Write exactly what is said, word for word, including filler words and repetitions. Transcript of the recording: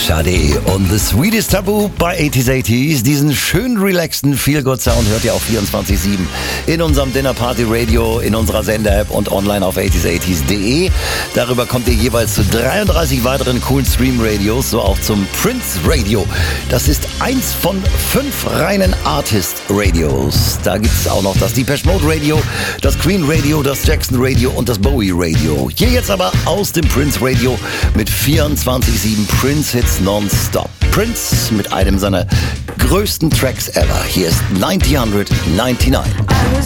Sade und The Sweetest Taboo bei eighties eighties. Diesen schön relaxten Feel-Good-Sound hört ihr auch vierundzwanzig sieben in unserem Dinner Party Radio, in unserer Sender-App und online auf eighties eighties punkt de. Darüber kommt ihr jeweils zu dreiunddreißig weiteren coolen Stream-Radios, so auch zum Prince Radio. Das ist eins von fünf reinen Artist-Radios. Da gibt es auch noch das Depeche Mode Radio, das Queen Radio, das Jackson Radio und das Bowie Radio. Hier jetzt aber aus dem Prince Radio mit vierundzwanzig sieben Prince-Hits nonstop. Prince mit einem seiner größten Tracks ever. Hier ist neunzig neunundneunzig.